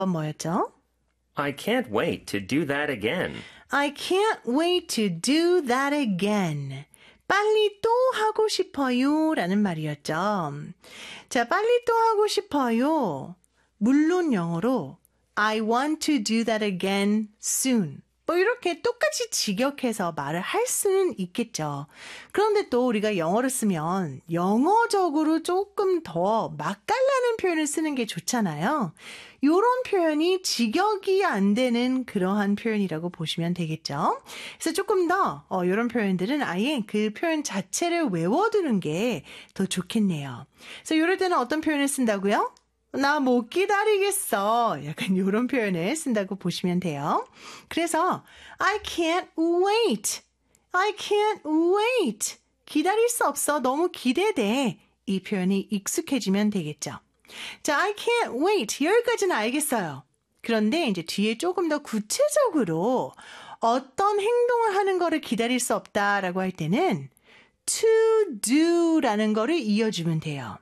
뭐였죠? I can't wait to do that again. I can't wait to do that again. 빨리 또 하고 싶어요 라는 말이었죠. 자, 빨리 또 하고 싶어요. 물론 영어로 I want to do that again soon. 뭐 이렇게 똑같이 직역해서 말을 할 수는 있겠죠. 그런데 또 우리가 영어를 쓰면 영어적으로 조금 더 맛깔나는 표현을 쓰는 게 좋잖아요. 이런 표현이 직역이 안 되는 그러한 표현이라고 보시면 되겠죠. 그래서 조금 더 이런 표현들은 아예 그 표현 자체를 외워두는 게 더 좋겠네요. 그래서 이럴 때는 어떤 표현을 쓴다고요? 나 못 기다리겠어. 약간 이런 표현을 쓴다고 보시면 돼요. 그래서 I can't wait. I can't wait. 기다릴 수 없어. 너무 기대돼. 이 표현이 익숙해지면 되겠죠. 자, I can't wait. 여기까지는 알겠어요. 그런데 이제 뒤에 조금 더 구체적으로 어떤 행동을 하는 거를 기다릴 수 없다라고 할 때는 to do라는 거를 이어주면 돼요.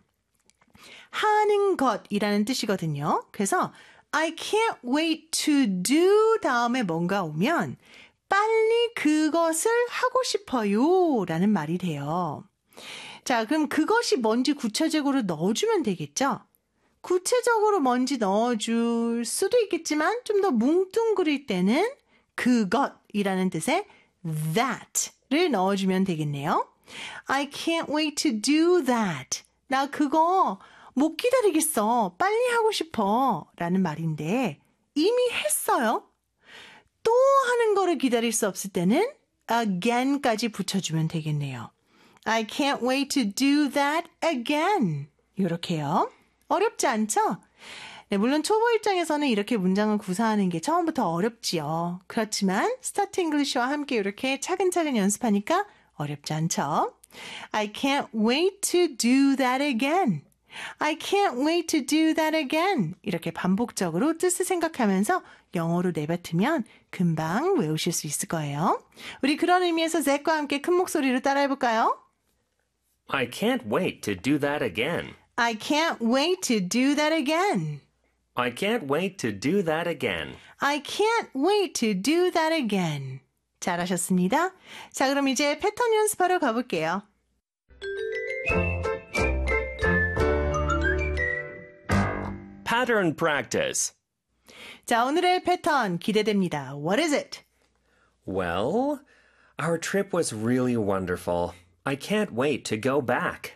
하는 것이라는 뜻이거든요. 그래서 I can't wait to do 다음에 뭔가 오면 빨리 그것을 하고 싶어요 라는 말이 돼요. 자, 그럼 그것이 뭔지 구체적으로 넣어주면 되겠죠? 구체적으로 뭔지 넣어줄 수도 있겠지만 좀 더 뭉뚱그릴 때는 그것이라는 뜻의 that를 넣어주면 되겠네요. I can't wait to do that. 나 그거 못 기다리겠어. 빨리 하고 싶어. 라는 말인데 이미 했어요. 또 하는 거를 기다릴 수 없을 때는 again까지 붙여주면 되겠네요. I can't wait to do that again. 이렇게요. 어렵지 않죠? 네, 물론 초보 입장에서는 이렇게 문장을 구사하는 게 처음부터 어렵지요. 그렇지만 스타트 잉글리시와 함께 이렇게 차근차근 연습하니까 어렵지 않죠? I can't wait to do that again. I can't wait to do that again. 이렇게 반복적으로 뜻을 생각하면서 영어로 내뱉으면 금방 외우실 수 있을 거예요. 우리 그런 의미에서 잭과 함께 큰 목소리로 따라해볼까요? I can't wait to do that again. I can't wait to do that again. I can't wait to do that again. I can't wait to do that again. 잘하셨습니다. 자, 그럼 이제 패턴 연습하러 가볼게요. Pattern practice. 자, 오늘의 패턴 기대됩니다. What is it? Well, our trip was really wonderful. I can't wait to go back.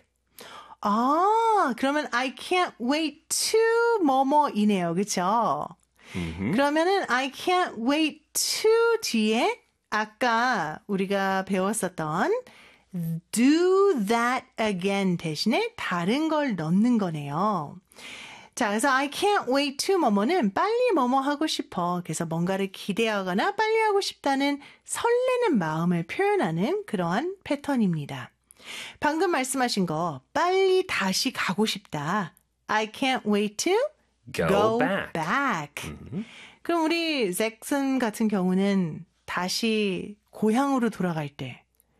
아, 그러면 I can't wait to 뭐뭐이네요. 그렇죠? 그러면은 I can't wait to 뒤에 아까 우리가 배웠었던 do that again 대신에 다른 걸 넣는 거네요. 자, 그래서 I can't wait to 뭐뭐는 빨리 뭐뭐 하고 싶어. 그래서 뭔가를 기대하거나 빨리 하고 싶다는 설레는 마음을 표현하는 그러한 패턴입니다. 방금 말씀하신 거 빨리 다시 가고 싶다. I can't wait to Go back. 그럼 우리 잭슨 같은 경우는 다시 고향으로 돌아갈 때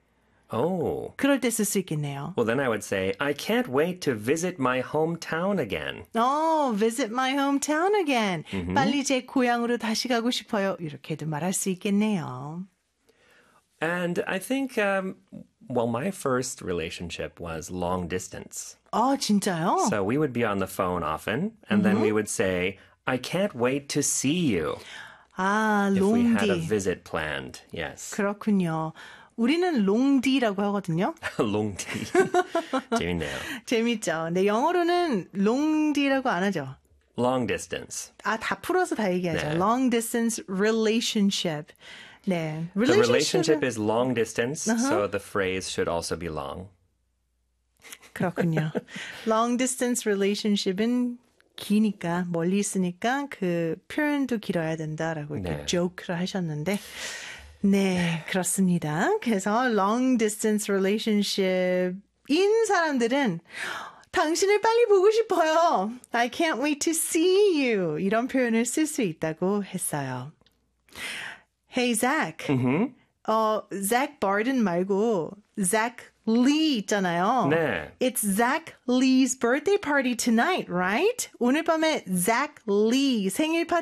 Oh. 그럴 때 쓸 수 있겠네요. Well, then I would say, I can't wait to visit my hometown again. Visit my hometown again. 빨리 제 고향으로 다시 가고 싶어요. 이렇게도 말할 수 있겠네요. And I think, well, my first relationship was long distance. 진짜요? So we would be on the phone often, and then we would say, I can't wait to see you. If we had a 롱디. visit planned, yes. 그렇군요. 우리는 롱디라고 하거든요. 롱디. 재밌네요. 재밌죠. 근데 영어로는 롱디라고 안 하죠. Long distance. 다 풀어서 다 얘기하죠. 네. Long distance relationship. 네. The relationship is long distance, so the phrase should also be long. 그렇군요. Long distance relationship은 기니까 멀리 있으니까 그 표현도 길어야 된다라고 이렇게 네. joke를 하셨는데 네, 그렇습니다. 그래서 long distance relationship인 사람들은 당신을 빨리 보고 싶어요. I can't wait to see you. 이런 표현을 쓸 수 있다고 했어요. Hey, Zach. Zach Barden 말고 Zach Lee 있잖아요. 네. It's Zach Lee's birthday party tonight, right? 오늘 밤에 Zach Lee 생일